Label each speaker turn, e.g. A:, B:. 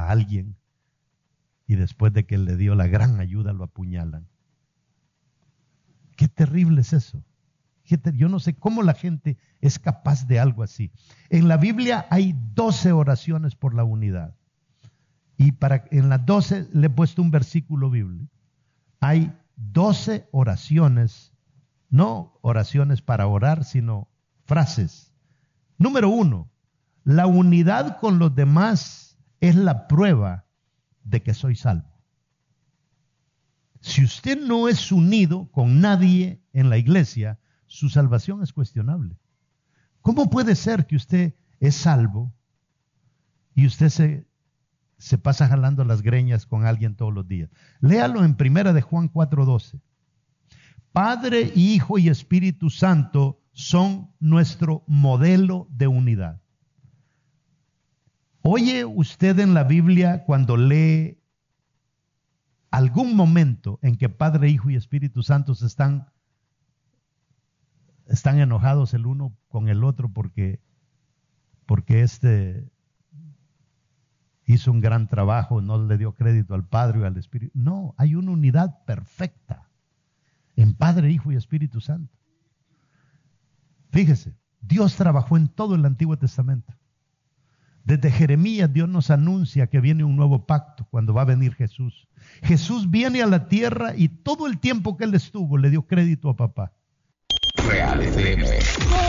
A: a alguien y después de que le dio la gran ayuda lo apuñalan. Qué terrible es eso. Yo no sé cómo la gente es capaz de algo así. En la Biblia hay 12 oraciones por la unidad. Y en las 12 le he puesto un versículo bíblico. Hay 12 oraciones, no oraciones para orar, sino frases. Número 1, la unidad con los demás es la prueba de que soy salvo. Si usted no es unido con nadie en la iglesia, su salvación es cuestionable. ¿Cómo puede ser que usted es salvo y usted se pasa jalando las greñas con alguien todos los días? Léalo en 1 de Juan 4:12. Padre, Hijo y Espíritu Santo son nuestro modelo de unidad. ¿Oye usted en la Biblia cuando lee algún momento en que Padre, Hijo y Espíritu Santo están enojados el uno con el otro porque este hizo un gran trabajo, no le dio crédito al Padre o al Espíritu? No, hay una unidad perfecta en Padre, Hijo y Espíritu Santo. Fíjese, Dios trabajó en todo el Antiguo Testamento. Desde Jeremías Dios nos anuncia que viene un nuevo pacto cuando va a venir Jesús. Jesús viene a la tierra y todo el tiempo que Él estuvo le dio crédito a papá.
B: Real FM.